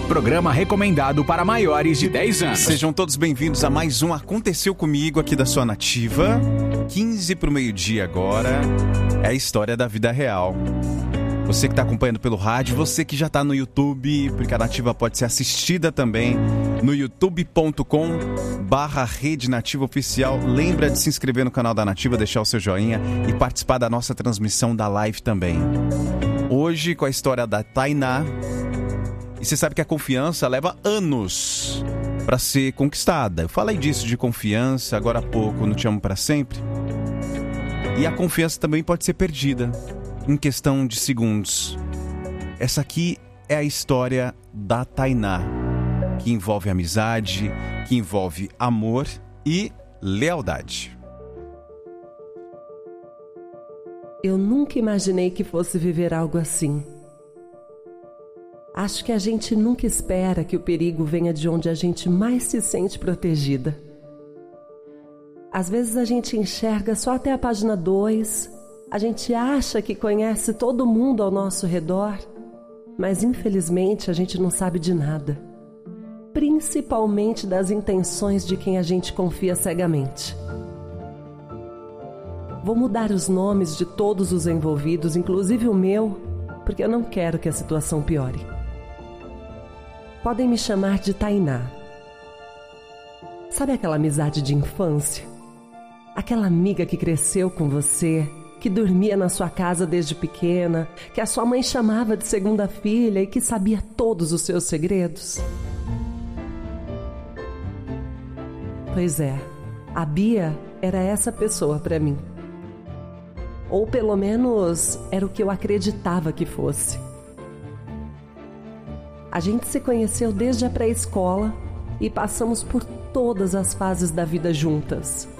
Programa recomendado para maiores de 10 anos. Sejam todos bem-vindos a mais um Aconteceu Comigo aqui da sua Nativa. 15 para o meio-dia agora. É a história da vida real. Você que está acompanhando pelo rádio, você que já está no YouTube, porque a Nativa pode ser assistida também no youtube.com/Rede Nativa Oficial. Lembra de se inscrever no canal da Nativa, deixar o seu joinha e participar da nossa transmissão da live também. Hoje com a história da Tainá. E você sabe que a confiança leva anos para ser conquistada. Eu falei disso de confiança agora há pouco, não te amo para sempre. E a confiança também pode ser perdida em questão de segundos. Essa aqui é a história da Tainá, que envolve amizade, que envolve amor e lealdade. Eu nunca imaginei que fosse viver algo assim. Acho que a gente nunca espera que o perigo venha de onde a gente mais se sente protegida. Às vezes a gente enxerga só até a página 2, a gente acha que conhece todo mundo ao nosso redor, mas infelizmente a gente não sabe de nada, principalmente das intenções de quem a gente confia cegamente. Vou mudar os nomes de todos os envolvidos, inclusive o meu, porque eu não quero que a situação piore. Podem me chamar de Tainá. Sabe aquela amizade de infância? Aquela amiga que cresceu com você, que dormia na sua casa desde pequena, que a sua mãe chamava de segunda filha e que sabia todos os seus segredos? Pois é, a Bia era essa pessoa para mim. Ou pelo menos era o que eu acreditava que fosse. A gente se conheceu desde a pré-escola e passamos por todas as fases da vida juntas.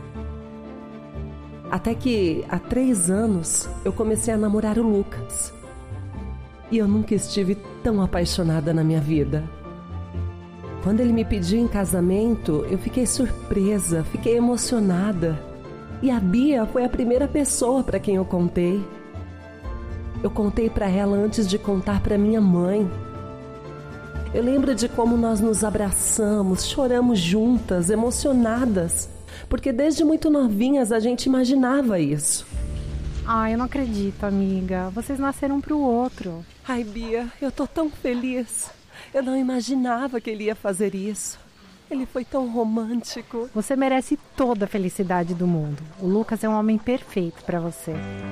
Até que, há 3 anos, eu comecei a namorar o Lucas. E eu nunca estive tão apaixonada na minha vida. Quando ele me pediu em casamento, eu fiquei surpresa, fiquei emocionada. E a Bia foi a primeira pessoa para quem eu contei. Eu contei para ela antes de contar para minha mãe. Eu lembro de como nós nos abraçamos, choramos juntas, emocionadas. Porque desde muito novinhas a gente imaginava isso. Ai, eu não acredito, amiga. Vocês nasceram pro outro. Ai, Bia, eu tô tão feliz. Eu não imaginava que ele ia fazer isso. Ele foi tão romântico. Você merece toda a felicidade do mundo. O Lucas é um homem perfeito pra você.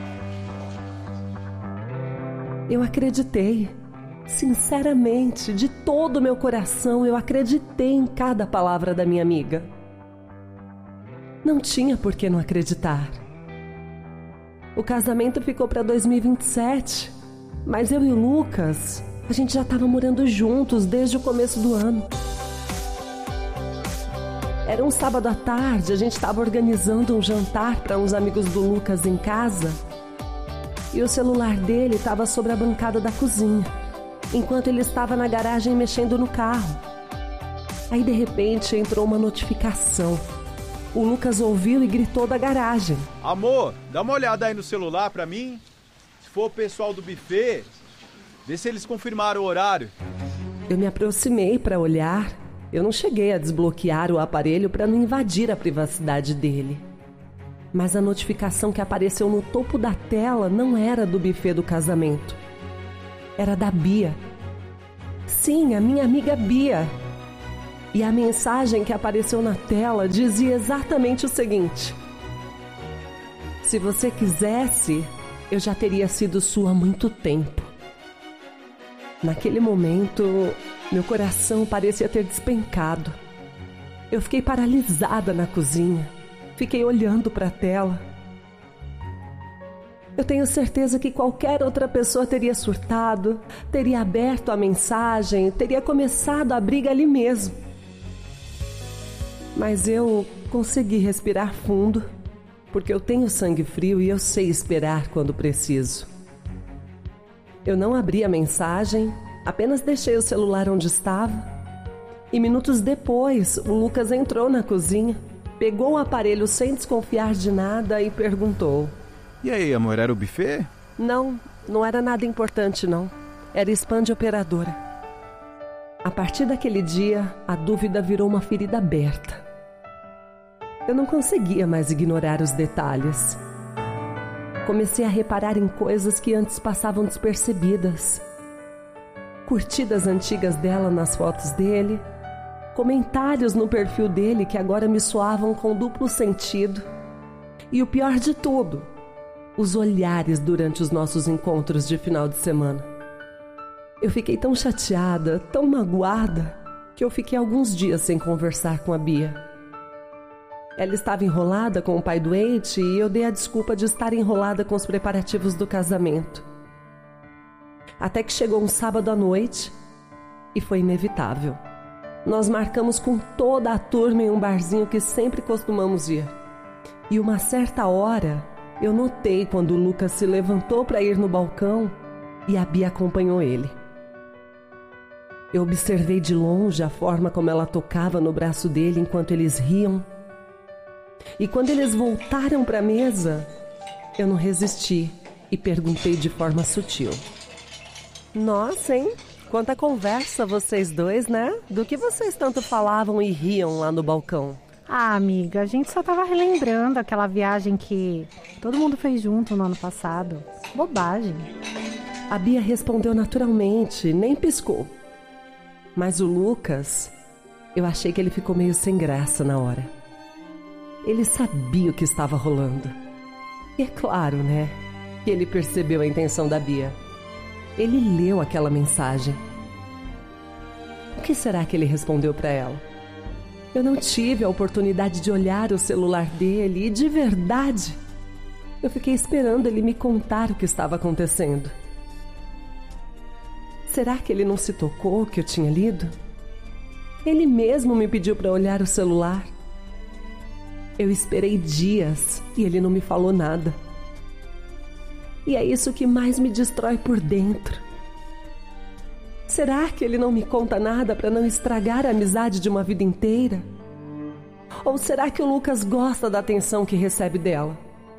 Eu acreditei. Sinceramente, de todo o meu coração, eu acreditei em cada palavra da minha amiga. Não tinha por que não acreditar. O casamento ficou para 2027, mas eu e o Lucas, a gente já estava morando juntos desde o começo do ano. Era um sábado à tarde, a gente estava organizando um jantar para uns amigos do Lucas em casa e o celular dele estava sobre a bancada da cozinha, enquanto ele estava na garagem mexendo no carro. Aí de repente entrou uma notificação. O Lucas ouviu e gritou da garagem. Amor, dá uma olhada aí no celular pra mim. Se for o pessoal do buffet, vê se eles confirmaram o horário. Eu me aproximei para olhar. Eu não cheguei a desbloquear o aparelho para não invadir a privacidade dele. Mas a notificação que apareceu no topo da tela não era do buffet do casamento. Era da Bia. Sim, a minha amiga Bia. E a mensagem que apareceu na tela dizia exatamente o seguinte: se você quisesse, eu já teria sido sua há muito tempo. Naquele momento, meu coração parecia ter despencado. Eu fiquei paralisada na cozinha. Fiquei olhando para a tela. Eu tenho certeza que qualquer outra pessoa teria surtado, teria aberto a mensagem, teria começado a briga ali mesmo. Mas eu consegui respirar fundo, porque eu tenho sangue frio e eu sei esperar quando preciso. Eu não abri a mensagem, apenas deixei o celular onde estava. E minutos depois, o Lucas entrou na cozinha, pegou o aparelho sem desconfiar de nada e perguntou: E aí, amor, era o buffet? Não era nada importante não. Era spam de operadora. A partir daquele dia, a dúvida virou uma ferida aberta. Eu não conseguia mais ignorar os detalhes. Comecei a reparar em coisas que antes passavam despercebidas. Curtidas antigas dela nas fotos dele, comentários no perfil dele que agora me soavam com duplo sentido. E o pior de tudo, os olhares durante os nossos encontros de final de semana. Eu fiquei tão chateada, tão magoada, que eu fiquei alguns dias sem conversar com a Bia. Ela estava enrolada com o pai doente e eu dei a desculpa de estar enrolada com os preparativos do casamento. Até que chegou um sábado à noite e foi inevitável. Nós marcamos com toda a turma em um barzinho que sempre costumamos ir. E uma certa hora, eu notei quando o Lucas se levantou para ir no balcão e a Bia acompanhou ele. Eu observei de longe a forma como ela tocava no braço dele enquanto eles riam. E quando eles voltaram para a mesa, eu não resisti e perguntei de forma sutil. Nossa, hein? Quanta conversa vocês dois, né? Do que vocês tanto falavam e riam lá no balcão? Ah, amiga, a gente só tava relembrando aquela viagem que todo mundo fez junto no ano passado. Bobagem. A Bia respondeu naturalmente, nem piscou. Mas o Lucas, eu achei que ele ficou meio sem graça na hora. Ele sabia o que estava rolando. E é claro, né, que ele percebeu a intenção da Bia. Ele leu aquela mensagem. O que será que ele respondeu para ela? Eu não tive a oportunidade de olhar o celular dele e, de verdade, eu fiquei esperando ele me contar o que estava acontecendo. Será que ele não se tocou que eu tinha lido? Ele mesmo me pediu para olhar o celular. Eu esperei dias e ele não me falou nada. E é isso que mais me destrói por dentro. Será que ele não me conta nada para não estragar a amizade de uma vida inteira? Ou será que o Lucas gosta da atenção que recebe dela?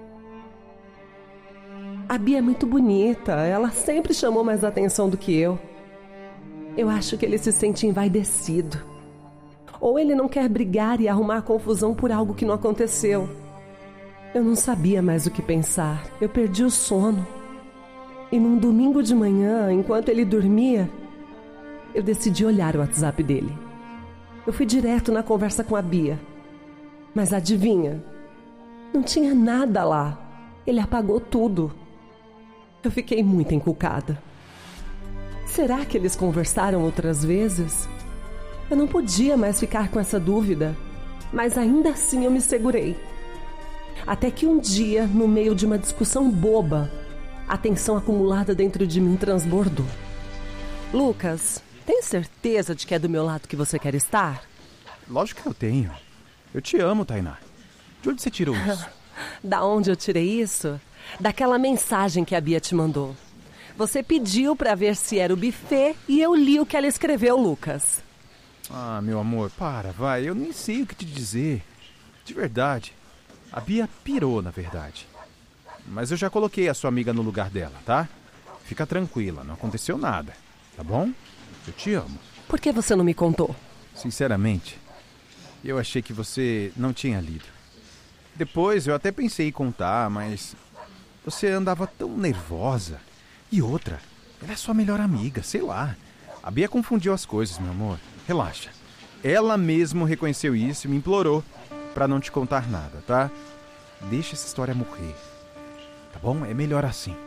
A Bia é muito bonita, ela sempre chamou mais atenção do que eu. Eu acho que ele se sente envaidecido. Ou ele não quer brigar e arrumar confusão por algo que não aconteceu. Eu não sabia mais o que pensar, eu perdi o sono. E num domingo de manhã, enquanto ele dormia, eu decidi olhar o WhatsApp dele. Eu fui direto na conversa com a Bia. Mas adivinha? Não tinha nada lá. Ele apagou tudo. Eu fiquei muito encucada. Será que eles conversaram outras vezes? Eu não podia mais ficar com essa dúvida, mas ainda assim eu me segurei. Até que um dia, no meio de uma discussão boba, a tensão acumulada dentro de mim transbordou. Lucas, tem certeza de que é do meu lado que você quer estar? Lógico que eu tenho. Eu te amo, Tainá. De onde você tirou isso? Da onde eu tirei isso? Daquela mensagem que a Bia te mandou. Você pediu pra ver se era o buffet e eu li o que ela escreveu, Lucas. Ah, meu amor, vai. Eu nem sei o que te dizer. De verdade. A Bia pirou, na verdade. Mas eu já coloquei a sua amiga no lugar dela, tá? Fica tranquila, não aconteceu nada, tá bom? Eu te amo. Por que você não me contou? Sinceramente, eu achei que você não tinha lido. Depois eu até pensei em contar, mas você andava tão nervosa. E outra, ela é sua melhor amiga, sei lá. A Bia confundiu as coisas, meu amor. Relaxa. Ela mesmo reconheceu isso e me implorou pra não te contar nada, tá? Deixa essa história morrer. Tá bom? É melhor assim.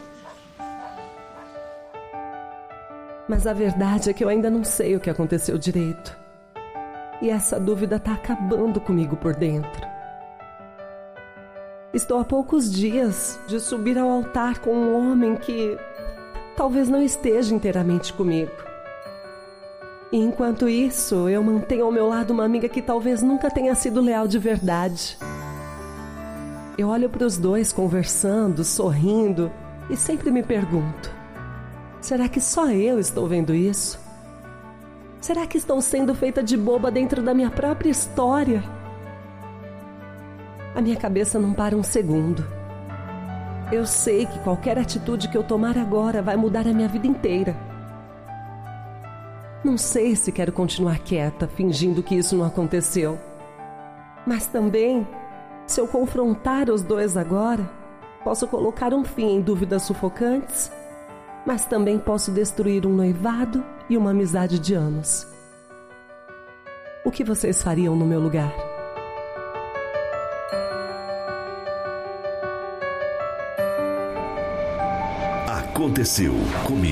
Mas a verdade é que eu ainda não sei o que aconteceu direito. E essa dúvida tá acabando comigo por dentro. Estou há poucos dias de subir ao altar com um homem que talvez não esteja inteiramente comigo. E enquanto isso, eu mantenho ao meu lado uma amiga que talvez nunca tenha sido leal de verdade. Eu olho para os dois conversando, sorrindo e sempre me pergunto: será que só eu estou vendo isso? Será que estou sendo feita de boba dentro da minha própria história? A minha cabeça não para um segundo. Eu sei que qualquer atitude que eu tomar agora vai mudar a minha vida inteira. Não sei se quero continuar quieta, fingindo que isso não aconteceu. Mas também, se eu confrontar os dois agora, posso colocar um fim em dúvidas sufocantes, mas também posso destruir um noivado e uma amizade de anos. O que vocês fariam no meu lugar? Aconteceu comigo.